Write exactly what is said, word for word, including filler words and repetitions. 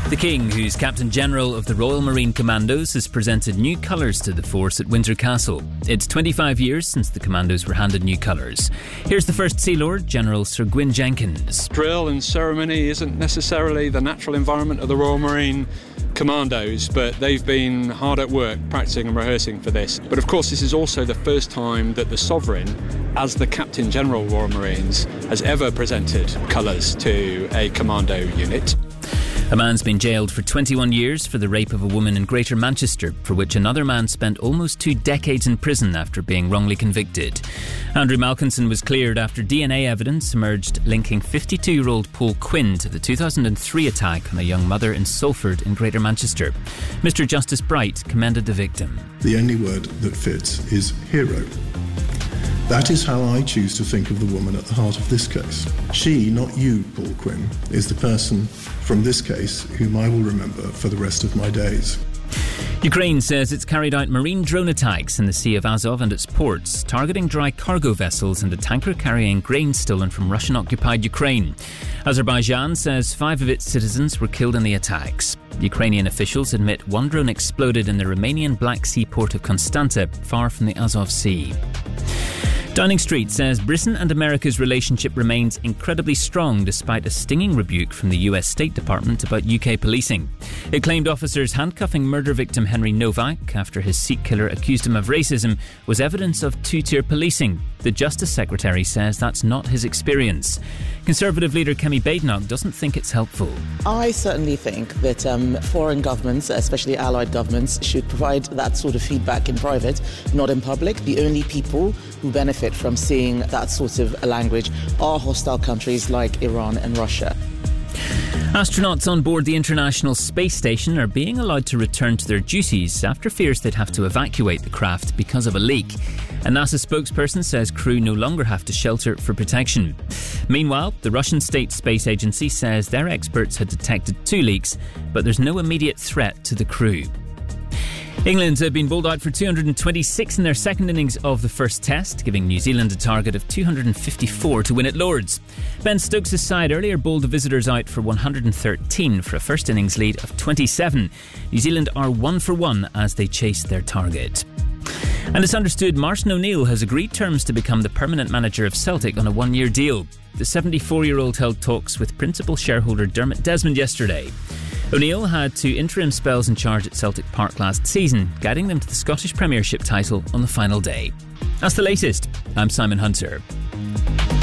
The King, who's Captain General of the Royal Marine Commandos, has presented new colours to the force at Windsor Castle. It's twenty-five years since the Commandos were handed new colours. Here's the First Sea Lord, General Sir Gwyn Jenkins. Drill and ceremony isn't necessarily the natural environment of the Royal Marine Commandos, but they've been hard at work practicing and rehearsing for this. But of course, this is also the first time that the Sovereign, as the Captain General of Royal Marines, has ever presented colours to a commando unit. A man's been jailed for twenty-one years for the rape of a woman in Greater Manchester, for which another man spent almost two decades in prison after being wrongly convicted. Andrew Malkinson was cleared after D N A evidence emerged linking fifty-two-year-old Paul Quinn to the two thousand three attack on a young mother in Salford in Greater Manchester. Mister Justice Bright commended the victim. The only word that fits is hero. That is how I choose to think of the woman at the heart of this case. She, not you, Paul Quinn, is the person from this case whom I will remember for the rest of my days. Ukraine says it's carried out marine drone attacks in the Sea of Azov and its ports, targeting dry cargo vessels and a tanker carrying grain stolen from Russian-occupied Ukraine. Azerbaijan says five of its citizens were killed in the attacks. Ukrainian officials admit one drone exploded in the Romanian Black Sea port of Constanta, far from the Azov Sea. Downing Street says Britain and America's relationship remains incredibly strong despite a stinging rebuke from the U S State Department about U K policing. It claimed officers handcuffing murder victim Henry Novak after his Sikh killer accused him of racism was evidence of two-tier policing. The Justice Secretary says that's not his experience. Conservative leader Kemi Badenoch doesn't think it's helpful. I certainly think that um, foreign governments, especially allied governments, should provide that sort of feedback in private, not in public. The only people who benefit from seeing that sort of language are hostile countries like Iran and Russia. Astronauts on board the International Space Station are being allowed to return to their duties after fears they'd have to evacuate the craft because of a leak. A NASA spokesperson says crew no longer have to shelter for protection. Meanwhile, the Russian State Space Agency says their experts had detected two leaks, but there's no immediate threat to the crew. England have been bowled out for two hundred twenty-six in their second innings of the first test, giving New Zealand a target of two hundred fifty-four to win at Lord's. Ben Stokes' side earlier bowled the visitors out for one hundred thirteen for a first innings lead of twenty-seven. New Zealand are one for one as they chase their target. And it's understood Martin O'Neill has agreed terms to become the permanent manager of Celtic on a one-year deal. The seventy-four-year-old held talks with principal shareholder Dermot Desmond yesterday. O'Neill had two interim spells in charge at Celtic Park last season, guiding them to the Scottish Premiership title on the final day. That's the latest. I'm Simon Hunter.